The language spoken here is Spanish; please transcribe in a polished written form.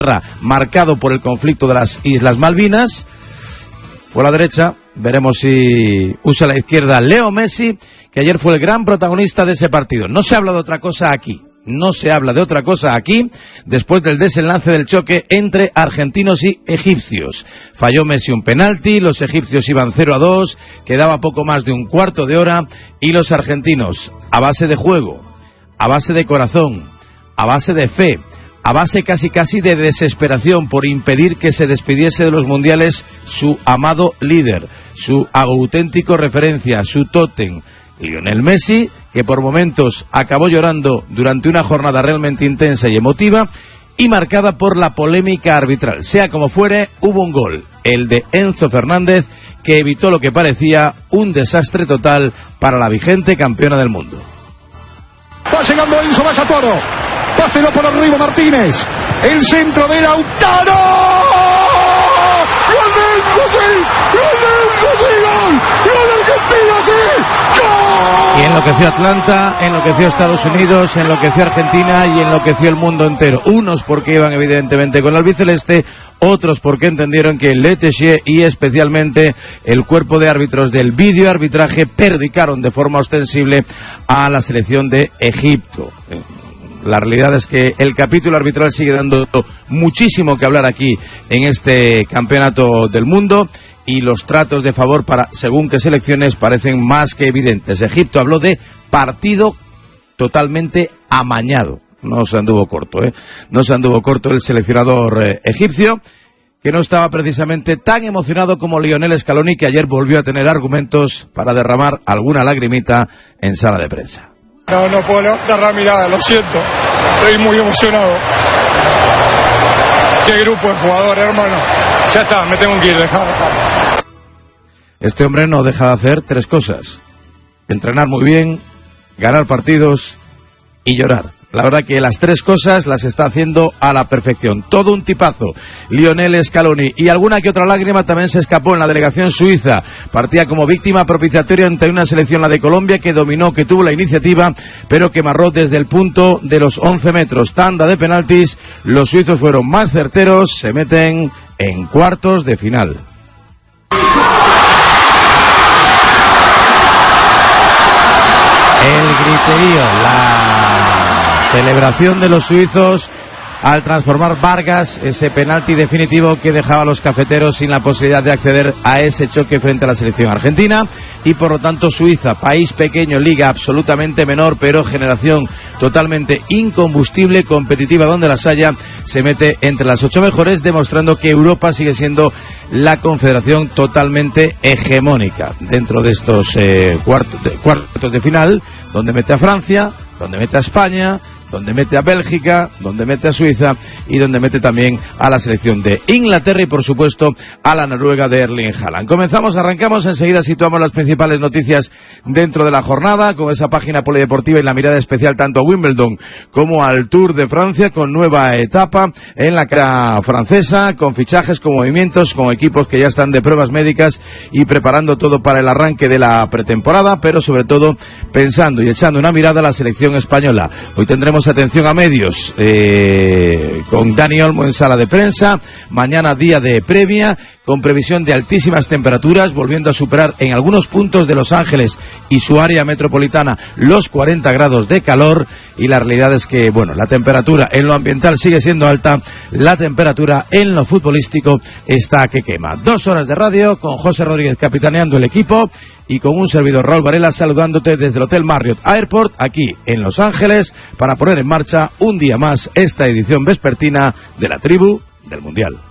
marcado por el conflicto de las Islas Malvinas. Fue a la derecha, veremos si usa la izquierda Leo Messi, que ayer fue el gran protagonista de ese partido. No se habla de otra cosa aquí. No se habla de otra cosa aquí después del desenlace del choque entre argentinos y egipcios. Falló Messi un penalti, los egipcios iban 0-2, quedaba poco más de un cuarto de hora y los argentinos, a base de juego, a base de corazón, a base de fe, a base casi de desesperación por impedir que se despidiese de los mundiales su amado líder, su auténtico referencia, su tótem, Lionel Messi, que por momentos acabó llorando durante una jornada realmente intensa y emotiva y marcada por la polémica arbitral. Sea como fuere, hubo un gol, el de Enzo Fernández, que evitó lo que parecía un desastre total para la vigente campeona del mundo. Va llegando Enzo, vaya Toro. Páselo por arriba Martínez. El centro de Lautaro. ¡Gol de Enzo, sí! ¡Gol de Enzo, sí! ¡Gol! ¡Gol de Argentina, sí! ¡Gol! Y enloqueció Atlanta, enloqueció Estados Unidos, enloqueció Argentina y enloqueció el mundo entero. Unos porque iban evidentemente con el albiceleste, otros porque entendieron que Le Tessier y especialmente el cuerpo de árbitros del videoarbitraje perjudicaron de forma ostensible a la selección de Egipto. La realidad es que el capítulo arbitral sigue dando muchísimo que hablar aquí en este campeonato del mundo y los tratos de favor para según qué selecciones parecen más que evidentes. Egipto habló de partido totalmente amañado. No se anduvo corto, No se anduvo corto el seleccionador egipcio, que no estaba precisamente tan emocionado como Lionel Scaloni, que ayer volvió a tener argumentos para derramar alguna lagrimita en sala de prensa. No puedo levantar la mirada, lo siento. Estoy muy emocionado. Qué grupo de jugadores, hermano. Ya está, me tengo que ir, dejar. Este hombre no deja de hacer tres cosas: entrenar muy bien, ganar partidos y llorar. La verdad que las tres cosas las está haciendo a la perfección. Todo un tipazo, Lionel Scaloni. Y alguna que otra lágrima también se escapó en la delegación suiza. Partía como víctima propiciatoria ante una selección, la de Colombia, que dominó, que tuvo la iniciativa, pero que marró desde el punto de los 11 metros. Tanda de penaltis, los suizos fueron más certeros, se meten en cuartos de final. El griterío, la celebración de los suizos al transformar Vargas ese penalti definitivo que dejaba a los cafeteros sin la posibilidad de acceder a ese choque frente a la selección argentina, y por lo tanto Suiza, país pequeño, liga absolutamente menor, pero generación totalmente incombustible, competitiva donde las haya, se mete entre las 8 mejores, demostrando que Europa sigue siendo la confederación totalmente hegemónica dentro de estos cuartos de final, donde mete a Francia, donde mete a España, donde mete a Bélgica, donde mete a Suiza y donde mete también a la selección de Inglaterra y por supuesto a la Noruega de Erling Haaland. Arrancamos, enseguida situamos las principales noticias dentro de la jornada con esa página polideportiva y la mirada especial tanto a Wimbledon como al Tour de Francia, con nueva etapa en la cara francesa, con fichajes, con movimientos, con equipos que ya están de pruebas médicas y preparando todo para el arranque de la pretemporada, pero sobre todo pensando y echando una mirada a la selección española. Hoy tendremos atención a medios con Dani Olmo en sala de prensa. Mañana día de previa con previsión de altísimas temperaturas, volviendo a superar en algunos puntos de Los Ángeles y su área metropolitana los 40 grados de calor, y la realidad es que, bueno, la temperatura en lo ambiental sigue siendo alta, la temperatura en lo futbolístico está que quema. 2 horas de radio con José Rodríguez capitaneando el equipo y con un servidor, Raúl Varela, saludándote desde el Hotel Marriott Airport aquí en Los Ángeles para poner en marcha un día más esta edición vespertina de la Tribu del Mundial.